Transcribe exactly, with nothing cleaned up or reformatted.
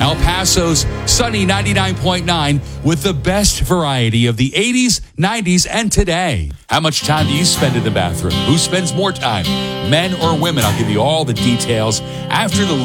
El Paso's sunny ninety-nine point nine with the best variety of the eighties, nineties, and today. How much time do you spend in the bathroom? Who spends more time, men or women? I'll give you all the details after the